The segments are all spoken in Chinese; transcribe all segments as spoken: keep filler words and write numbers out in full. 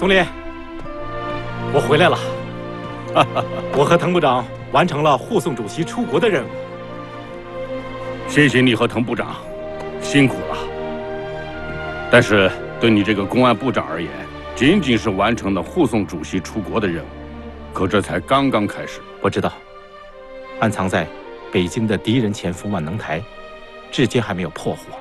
总理，我回来了。我和滕部长完成了护送主席出国的任务。 谢谢你和滕部长，辛苦了。但是对你这个公安部长而言，仅仅是完成了护送主席出国的任务，可这才刚刚开始。 我知道，暗藏在北京的敌人潜伏万能台，至今还没有破获。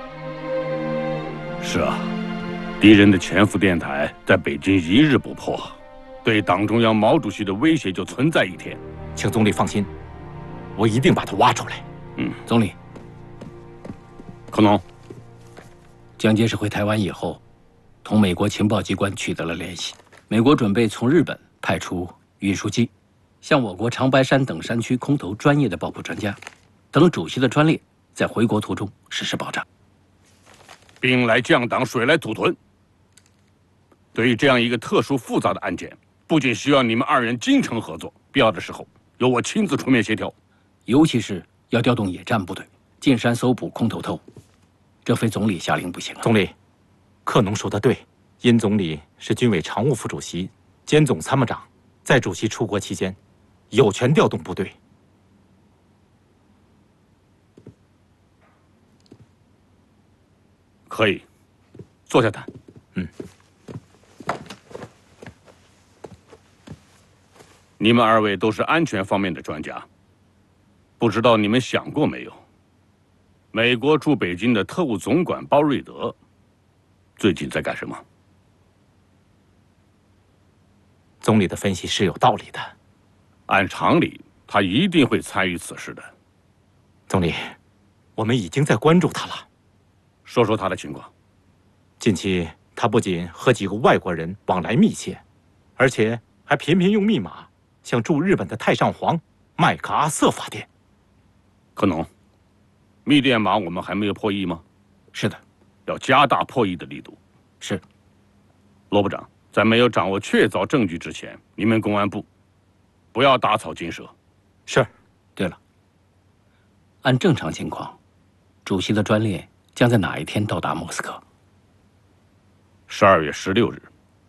是啊，敌人的潜伏电台在北京一日不破，对党中央毛主席的威胁就存在一天。 请总理放心，我一定把他挖出来。 嗯， 总理， 克农， 蒋介石回台湾以后，同美国情报机关取得了联系。美国准备从日本派出运输机，向我国长白山等山区空投专业的爆破专家，等主席的专列在回国途中实施爆炸。 兵来将挡，水来土屯。对于这样一个特殊复杂的案件，不仅需要你们二人精诚合作，必要的时候由我亲自出面协调。 尤其是要调动野战部队进山搜捕空投特务，这非总理下令不行啊！ 总理，克农说的对，殷总理是军委常务副主席兼总参谋长，在主席出国期间，有权调动部队。 可以，坐下谈。 嗯。 你们二位都是安全方面的专家，不知道你们想过没有？美国驻北京的特务总管包瑞德，最近在干什么？ 总理的分析是有道理的。 按常理，他一定会参与此事的。 总理，我们已经在关注他了。 说说他的情况。 近期他不仅和几个外国人往来密切，而且还频频用密码向驻日本的太上皇麦克阿瑟发电。 克农，密电码我们还没有破译吗？ 是的， 要加大破译的力度。 是。 罗部长，在没有掌握确凿证据之前，你们公安部不要打草惊蛇。 是。 对了，按正常情况，主席的专列将在哪一天到达莫斯科？ 十二月十六日。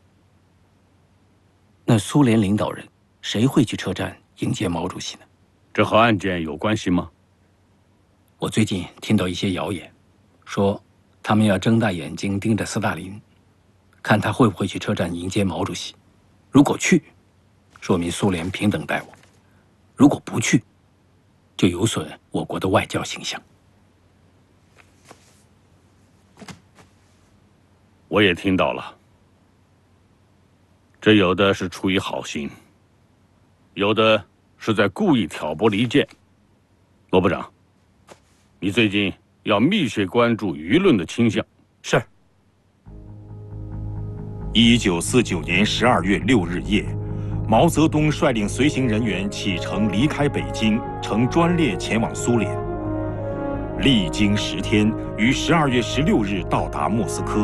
那苏联领导人谁会去车站迎接毛主席呢？ 这和案件有关系吗？ 我最近听到一些谣言，说他们要睁大眼睛盯着斯大林，看他会不会去车站迎接毛主席。如果去，说明苏联平等待我；如果不去，就有损我国的外交形象。 我也听到了，这有的是出于好心，有的是在故意挑拨离间。罗部长，你最近要密切关注舆论的倾向。 是。 一九四九年十二月六日夜，毛泽东率领随行人员启程离开北京，乘专列前往苏联。历经十天，于十二月十六日到达莫斯科。